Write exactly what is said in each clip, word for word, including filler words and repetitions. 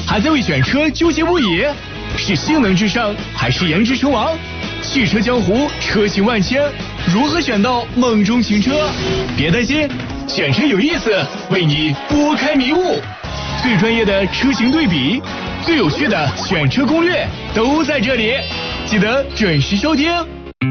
还在为选车纠结不已？是性能至上还是颜值称王？汽车江湖车型万千，如何选到梦中情车？别担心，选车有意思，为你拨开迷雾。最专业的车型对比，最有趣的选车攻略都在这里，记得准时收听。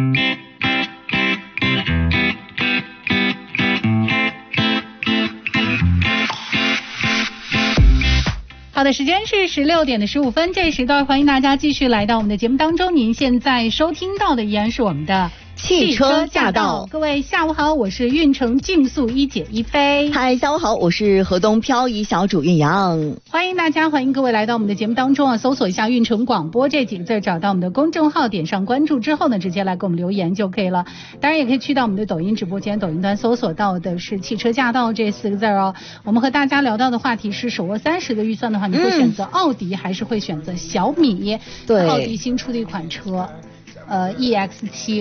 好的，时间是十六点的十五分，这时段欢迎大家继续来到我们的节目当中。您现在收听到的依然是我们的汽车驾到。 各位下午好，我是运城竞速一姐一飞。 嗨，下午好，我是河东漂移小主运阳。 欢迎大家，欢迎各位来到我们的节目当中啊！搜索一下运城广播这几个字，找到我们的公众号，点上关注之后呢，直接来给我们留言就可以了。当然也可以去到我们的抖音直播间，抖音端搜索到的是汽车驾到这四个字哦。我们和大家聊到的话题是手握三十的预算的话，你会选择奥迪、嗯、还是会选择小米？ 对， 奥迪新出的一款车，呃 E X 七。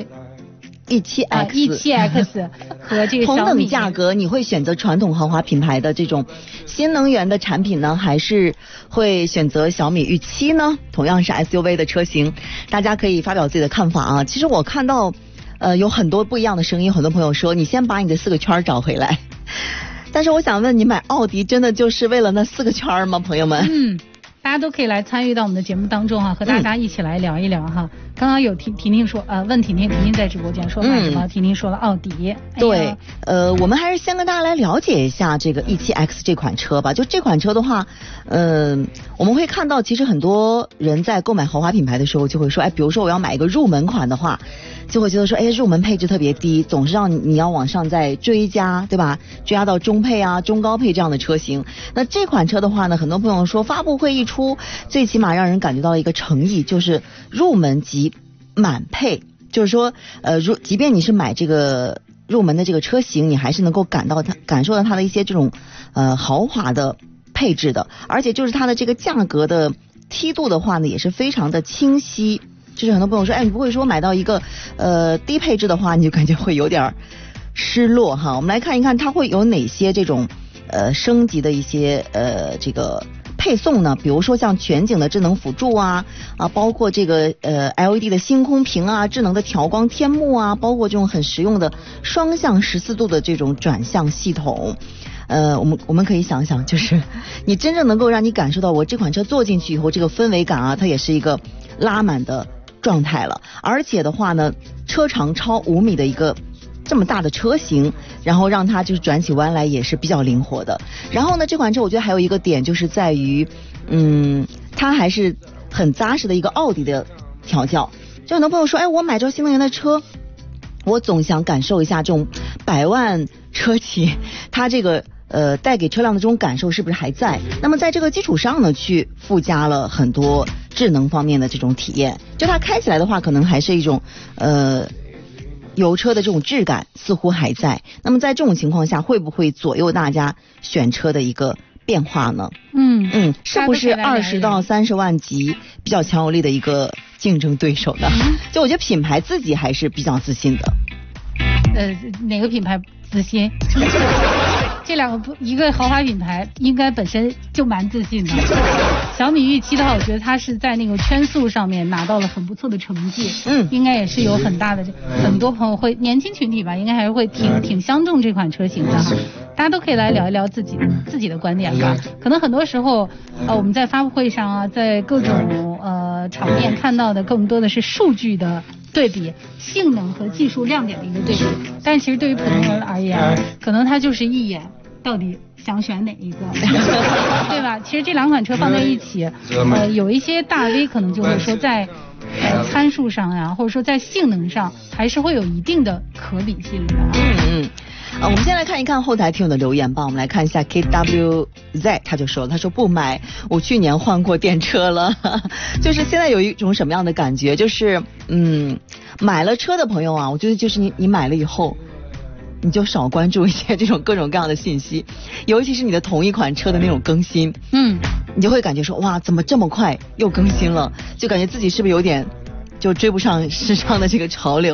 E 七 X、 啊、E 七 X 和这个小米同等价格，你会选择传统豪华品牌的这种新能源的产品呢，还是会选择小米 E 七呢？同样是 S U V 的车型，大家可以发表自己的看法啊。其实我看到呃有很多不一样的声音，很多朋友说你先把你的四个圈找回来。但是我想问你，买奥迪真的就是为了那四个圈吗，朋友们？ 嗯。大家都可以来参与到我们的节目当中哈、啊，和大家一起来聊一聊哈。嗯、刚刚有婷婷婷说，呃，问婷婷，婷婷在直播间说买什么？婷婷说了奥迪。 对，哎、呃，我们还是先跟大家来了解一下这个 E 七 X 这款车吧。就这款车的话，嗯、呃，我们会看到，其实很多人在购买豪华品牌的时候，就会说，哎，比如说我要买一个入门款的话，就会觉得说，哎，入门配置特别低，总是让你你要往上再追加，对吧？追加到中配啊、中高配这样的车型。那这款车的话呢，很多朋友说发布会一出。最起码让人感觉到了一个诚意，就是入门级满配，就是说，呃，如即便你是买这个入门的这个车型，你还是能够感到它感受到它的一些这种呃豪华的配置的，而且就是它的这个价格的梯度的话呢，也是非常的清晰。就是很多朋友说，哎，你不会说买到一个呃低配置的话，你就感觉会有点失落哈。我们来看一看它会有哪些这种呃升级的一些呃这个。配送呢，比如说像全景的智能辅助啊啊，包括这个呃 L E D 的星空屏啊，智能的调光天幕啊，包括这种很实用的双向十四度的这种转向系统。呃，我们我们可以想想，就是你真正能够让你感受到我这款车坐进去以后这个氛围感啊，它也是一个拉满的状态了。而且的话呢，车长超五米的一个这么大的车型，然后让它就是转起弯来也是比较灵活的。然后呢，这款车我觉得还有一个点就是在于，嗯，它还是很扎实的一个奥迪的调教。就很多朋友说，哎，我买这新能源的车，我总想感受一下这种百万车企它这个呃带给车辆的这种感受是不是还在。那么在这个基础上呢，去附加了很多智能方面的这种体验。就它开起来的话，可能还是一种呃。油车的这种质感似乎还在，那么在这种情况下，会不会左右大家选车的一个变化呢？嗯嗯，是不是二十到三十万级比较强有力的一个竞争对手呢？嗯、就我觉得品牌自己还是比较自信的。 呃，哪个品牌自信？这两个不，一个豪华品牌应该本身就蛮自信的。小米 E 七的话，我觉得它是在那个圈速上面拿到了很不错的成绩，嗯，应该也是有很大的，很多朋友会年轻群体吧，应该还是会挺挺相中这款车型的。大家都可以来聊一聊自己自己的观点吧。可能很多时候，呃，我们在发布会上啊，在各种呃场面看到的更多的是数据的对比，性能和技术亮点的一个对比。但其实对于普通人而言，可能他就是一眼到底想选哪一个，对吧？其实这两款车放在一起，呃，有一些大 V 可能就会说在呃参数上呀，或者说在性能上，还是会有一定的可比性的。 嗯嗯。啊，我们先来看一看后台听友的留言吧。我们来看一下 K W Z， 他就说了，他说不买，我去年换过电车了。就是现在有一种什么样的感觉，就是嗯，买了车的朋友啊，我觉得就是你你买了以后，你就少关注一些这种各种各样的信息，尤其是你的同一款车的那种更新，嗯，你就会感觉说哇，怎么这么快又更新了，就感觉自己是不是有点就追不上时尚的这个潮流。